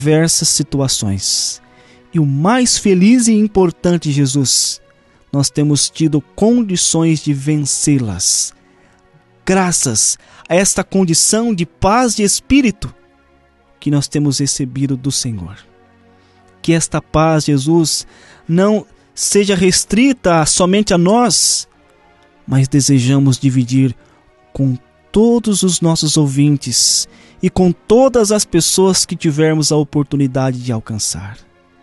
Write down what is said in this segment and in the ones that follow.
diversas situações. E o mais feliz e importante, Jesus, nós temos tido condições de vencê-las. Graças a esta condição de paz de espírito que nós temos recebido do Senhor. Que esta paz, Jesus, não seja restrita somente a nós, mas desejamos dividir com todos os nossos ouvintes e com todas as pessoas que tivermos a oportunidade de alcançar.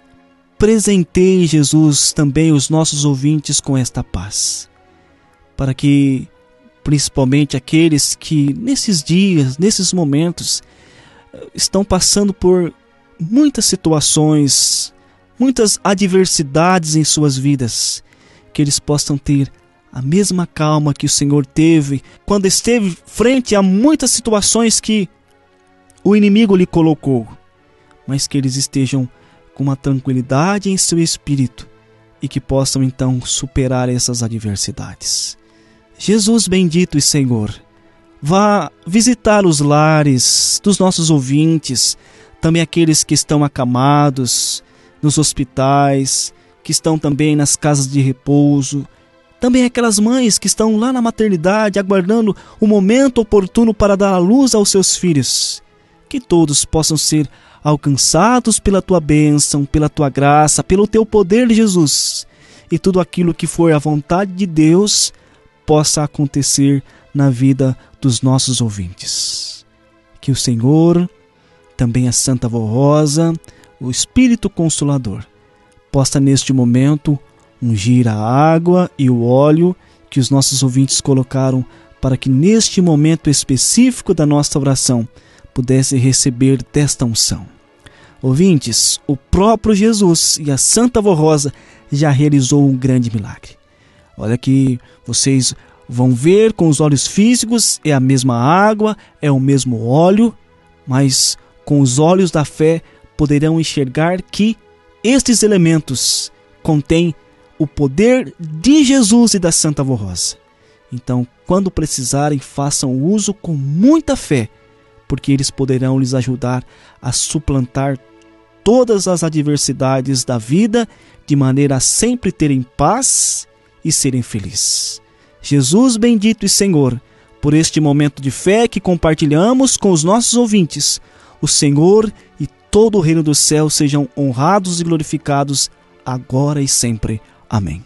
Presenteie, Jesus, também os nossos ouvintes com esta paz, para que, principalmente aqueles que nesses dias, nesses momentos, estão passando por muitas situações, muitas adversidades em suas vidas, que eles possam ter a mesma calma que o Senhor teve quando esteve frente a muitas situações que o inimigo lhe colocou, mas que eles estejam com uma tranquilidade em seu espírito e que possam então superar essas adversidades. Jesus bendito e Senhor, vá visitar os lares dos nossos ouvintes, também aqueles que estão acamados nos hospitais, que estão também nas casas de repouso, também aquelas mães que estão lá na maternidade aguardando o momento oportuno para dar à luz aos seus filhos. Que todos possam ser alcançados pela Tua bênção, pela Tua graça, pelo Teu poder, Jesus. E tudo aquilo que for a vontade de Deus possa acontecer na vida dos nossos ouvintes. Que o Senhor, também a Santa Vó Rosa, o Espírito Consolador, possa neste momento ungir a água e o óleo que os nossos ouvintes colocaram para que neste momento específico da nossa oração pudesse receber desta unção. Ouvintes, o próprio Jesus e a Santa Vó Rosa já realizou um grande milagre. Olha que vocês vão ver com os olhos físicos, é a mesma água, é o mesmo óleo, mas com os olhos da fé poderão enxergar que estes elementos contêm o poder de Jesus e da Santa Vó Rosa. Então, quando precisarem, façam uso com muita fé, porque eles poderão lhes ajudar a suplantar todas as adversidades da vida, de maneira a sempre terem paz e serem felizes. Jesus bendito e Senhor, por este momento de fé que compartilhamos com os nossos ouvintes, o Senhor e todo o reino do céu sejam honrados e glorificados agora e sempre. Amém.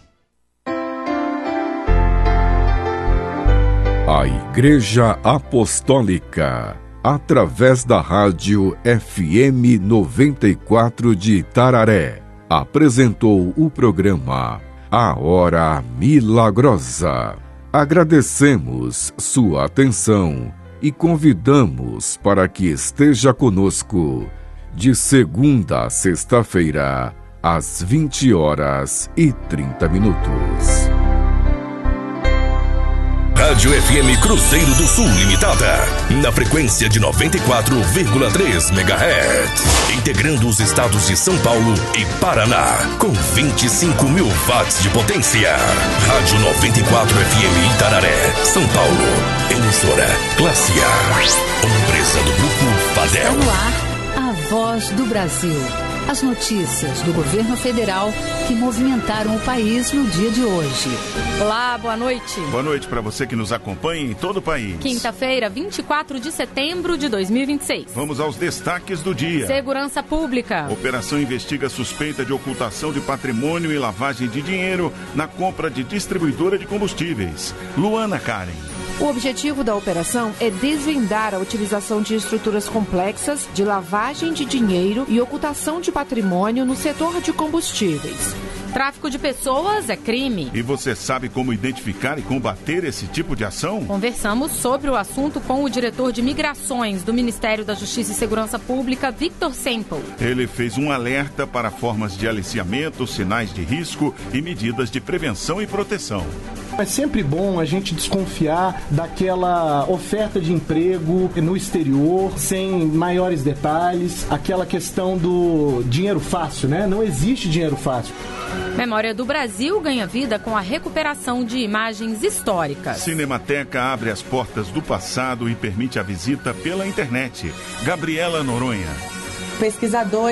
A Igreja Apostólica, através da rádio FM 94 de Itararé, apresentou o programa A Hora Milagrosa. Agradecemos sua atenção e convidamos para que esteja conosco de segunda a sexta-feira, às 20h30. Rádio FM Cruzeiro do Sul Limitada, na frequência de 94,3 MHz, integrando os estados de São Paulo e Paraná, com 25 mil watts de potência. Rádio 94 FM Itararé, São Paulo, emissora Classe A, empresa do Grupo Fadel. No ar, a voz do Brasil. As notícias do governo federal que movimentaram o país no dia de hoje. Olá, boa noite. Boa noite para você que nos acompanha em todo o país. Quinta-feira, 24 de setembro de 2026. Vamos aos destaques do dia. Segurança Pública. Operação investiga suspeita de ocultação de patrimônio e lavagem de dinheiro na compra de distribuidora de combustíveis. Luana Karen. O objetivo da operação é desvendar a utilização de estruturas complexas de lavagem de dinheiro e ocultação de patrimônio no setor de combustíveis. Tráfico de pessoas é crime. E você sabe como identificar e combater esse tipo de ação? Conversamos sobre o assunto com o diretor de Migrações do Ministério da Justiça e Segurança Pública, Victor Semple. Ele fez um alerta para formas de aliciamento, sinais de risco e medidas de prevenção e proteção. É sempre bom a gente desconfiar daquela oferta de emprego no exterior, sem maiores detalhes, aquela questão do dinheiro fácil, né? Não existe dinheiro fácil. Memória do Brasil ganha vida com a recuperação de imagens históricas. Cinemateca abre as portas do passado e permite a visita pela internet. Gabriela Noronha. pesquisadores